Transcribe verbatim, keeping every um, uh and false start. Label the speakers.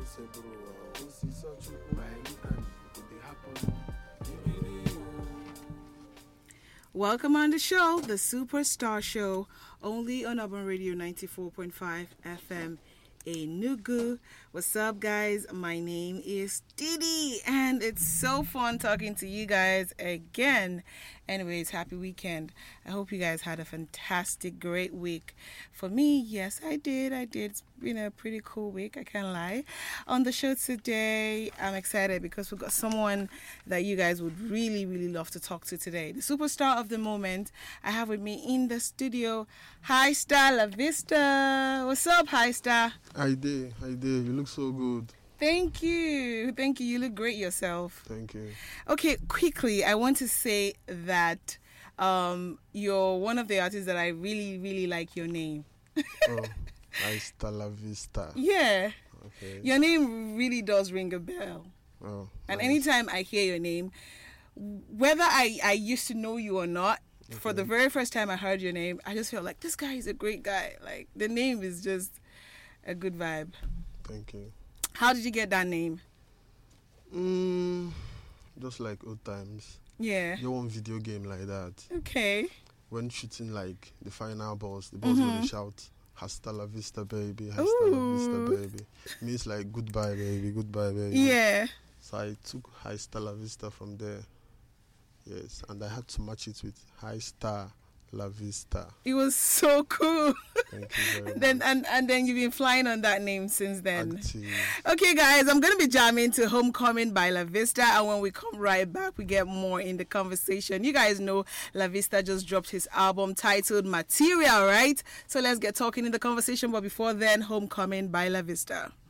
Speaker 1: Welcome on the show, the Superstar Show, only on Urban Radio ninety-four point five F M. Enugu. What's up, guys? My name is Didi, and it's so fun talking to you guys again. Anyways, happy weekend. I hope you guys had a fantastic, great week. For me, yes, I did. I did. It's been a pretty cool week, I can't lie. On the show today, I'm excited because we've got someone that you guys would really, really love to talk to today. The superstar of the moment I have with me in the studio, High Star La Vista. What's up, High Star?
Speaker 2: Hi there, hi there. You look so good.
Speaker 1: Thank you. Thank you. You look great yourself.
Speaker 2: Thank you.
Speaker 1: Okay, quickly, I want to say that um, you're one of the artists that I really, really like your name.
Speaker 2: Oh, Hasta La Vista.
Speaker 1: Yeah.
Speaker 2: Okay.
Speaker 1: Your name really does ring a bell.
Speaker 2: Oh,
Speaker 1: and
Speaker 2: nice.
Speaker 1: anytime I hear your name, whether I, I used to know you or not, okay. For the very first time I heard your name, I just felt like this guy is a great guy. Like, the name is just a good vibe.
Speaker 2: Thank you.
Speaker 1: How did you get that name?
Speaker 2: Mm, just like old times.
Speaker 1: Yeah.
Speaker 2: You want video game like that.
Speaker 1: Okay.
Speaker 2: When shooting like the final boss, the boss
Speaker 1: Mm-hmm.
Speaker 2: will shout, Hasta La Vista, baby. Hasta
Speaker 1: Ooh.
Speaker 2: La Vista, baby. Means like goodbye, baby. Goodbye, baby.
Speaker 1: Yeah.
Speaker 2: So I took Hasta La Vista from there. Yes. And I had to match it with Hasta La Vista.
Speaker 1: It was so cool.
Speaker 2: Thank you very
Speaker 1: then
Speaker 2: much.
Speaker 1: and, and then you've been flying on that name since then.
Speaker 2: Active.
Speaker 1: Okay, guys, I'm going to be jamming to Homecoming by La Vista, and when we come right back, we get more in the conversation. You guys know La Vista just dropped his album titled Material, right? So let's get talking in the conversation, but before then, Homecoming by La Vista.